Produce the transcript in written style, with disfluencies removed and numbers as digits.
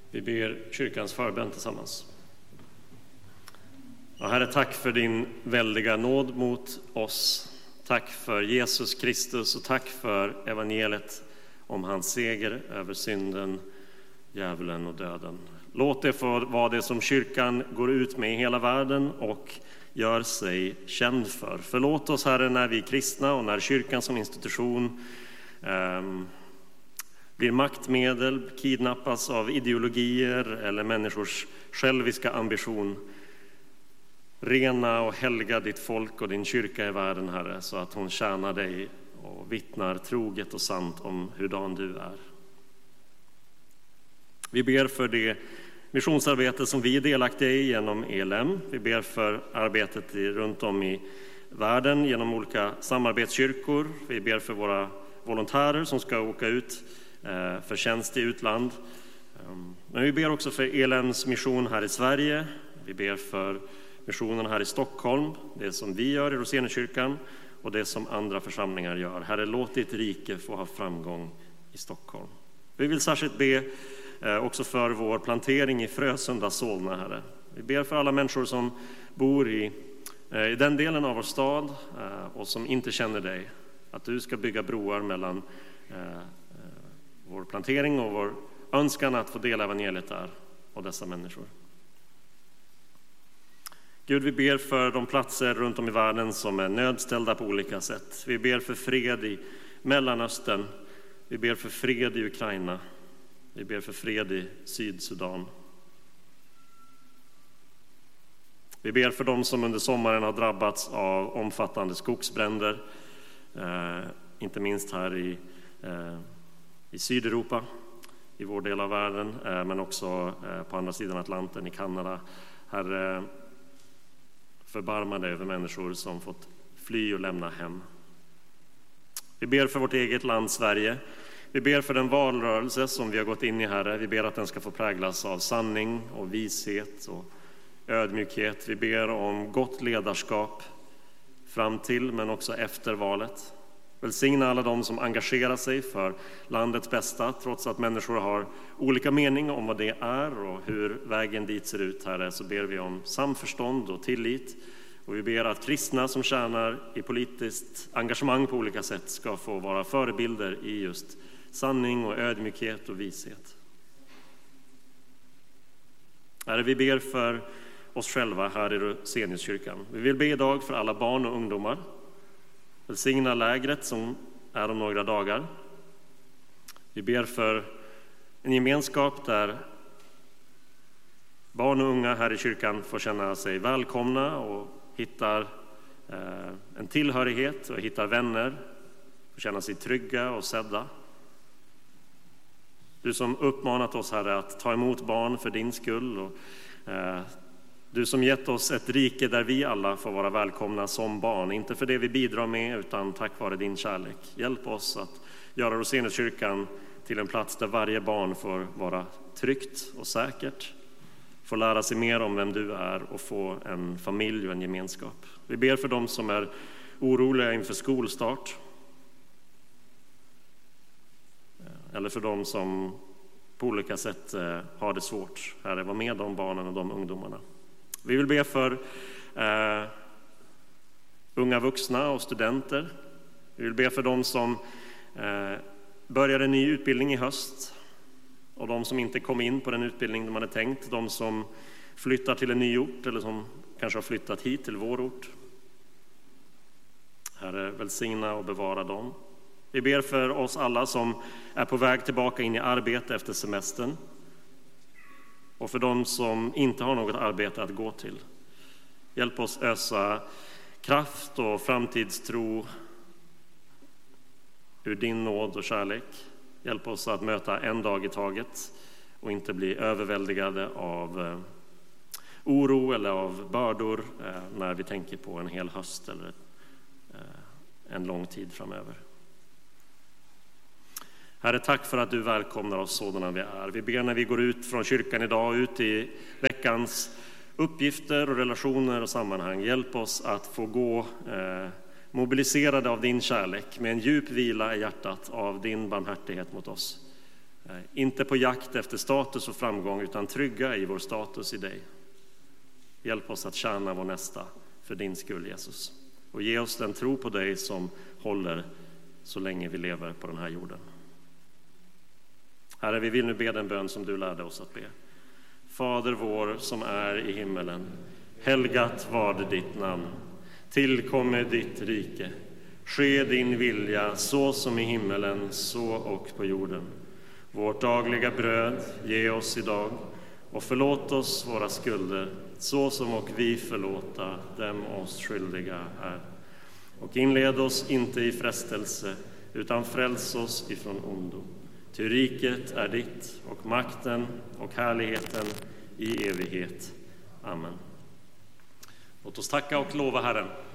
Vi ber kyrkans förbön tillsammans. Ja, Herre, tack för din väldiga nåd mot oss. Tack för Jesus Kristus och tack för evangeliet om hans seger över synden, djävulen och döden. Låt det få vara det som kyrkan går ut med i hela världen och gör sig känd för. Förlåt oss, Herre, när vi är kristna och när kyrkan som institution blir maktmedel, kidnappas av ideologier eller människors själviska ambition. Rena och helga ditt folk och din kyrka i världen, Herre, så att hon tjänar dig och vittnar troget och sant om hurdan du är. Vi ber för det missionsarbete som vi är delaktiga i genom ELM. Vi ber för arbetet runt om i världen genom olika samarbetskyrkor. Vi ber för våra volontärer som ska åka ut för tjänst i utland. Men vi ber också för ELMs mission här i Sverige. Vi ber för missionen här i Stockholm, det som vi gör i Rosenekyrkan och det som andra församlingar gör. Herre, låt ditt rike få ha framgång i Stockholm. Vi vill särskilt be också för vår plantering i Frösunda, Solna, Herre. Vi ber för alla människor som bor i den delen av vår stad och som inte känner dig. Att du ska bygga broar mellan vår plantering och vår önskan att få dela evangeliet där och dessa människor. Gud, vi ber för de platser runt om i världen som är nödställda på olika sätt. Vi ber för fred i Mellanöstern. Vi ber för fred i Ukraina. Vi ber för fred i Sydsudan. Vi ber för de som under sommaren har drabbats av omfattande skogsbränder. Inte minst här i Sydeuropa, i vår del av världen, men också på andra sidan Atlanten i Kanada. Herre, förbarma dig över människor som fått fly och lämna hem. Vi ber för vårt eget land Sverige. Vi ber för den valrörelse som vi har gått in i, Herre. Vi ber att den ska få präglas av sanning och vishet och ödmjukhet. Vi ber om gott ledarskap fram till men också efter valet. Välsigna alla de som engagerar sig för landets bästa, trots att människor har olika mening om vad det är och hur vägen dit ser ut, Herre, så ber vi om samförstånd och tillit. Och vi ber att kristna som tjänar i politiskt engagemang på olika sätt ska få vara förebilder i just sanning och ödmjukhet och vishet. Herre, vi ber för oss själva här i Rosenekyrkan. Vi vill be idag för alla barn och ungdomar. Välsigna lägret som är om några dagar. Vi ber för en gemenskap där barn och unga här i kyrkan får känna sig välkomna och hittar en tillhörighet och hittar vänner, får känna sig trygga och sedda. Du som uppmanat oss, Herre, att ta emot barn för din skull och du som gett oss ett rike där vi alla får vara välkomna som barn, inte för det vi bidrar med utan tack vare din kärlek. Hjälp oss att göra Rosenekyrkan till en plats där varje barn får vara tryggt och säkert, får lära sig mer om vem du är och få en familj och en gemenskap. Vi ber för dem som är oroliga inför skolstart eller för dem som på olika sätt har det svårt. Herre, var med de barnen och de ungdomarna. Vi vill be för unga vuxna och studenter. Vi vill be för dem som börjar en ny utbildning i höst och de som inte kom in på den utbildning de hade tänkt. De som flyttar till en ny ort eller som kanske har flyttat hit till vår ort. Herre, välsigna och bevara dem. Vi ber för oss alla som är på väg tillbaka in i arbete efter semestern. Och för de som inte har något arbete att gå till. Hjälp oss ösa kraft och framtidstro ur din nåd och kärlek. Hjälp oss att möta en dag i taget och inte bli överväldigade av oro eller av bördor när vi tänker på en hel höst eller en lång tid framöver. Herre, tack för att du välkomnar oss sådana vi är. Vi ber när vi går ut från kyrkan idag, ut i veckans uppgifter och relationer och sammanhang. Hjälp oss att få gå mobiliserade av din kärlek med en djup vila i hjärtat av din barmhärtighet mot oss. Inte på jakt efter status och framgång, utan trygga i vår status i dig. Hjälp oss att tjäna vår nästa för din skull, Jesus. Och ge oss den tro på dig som håller så länge vi lever på den här jorden. Herre, vi vill nu be den bön som du lärde oss att be. Fader vår som är i himmelen, helgat varde ditt namn. Tillkommer ditt rike. Ske din vilja så som i himmelen, så och på jorden. Vårt dagliga bröd ge oss idag och förlåt oss våra skulder så som och vi förlåta dem oss skyldiga är. Och inled oss inte i frestelse utan fräls oss ifrån ondo. Ty riket är ditt och makten och härligheten i evighet. Amen. Låt oss tacka och lova Herren.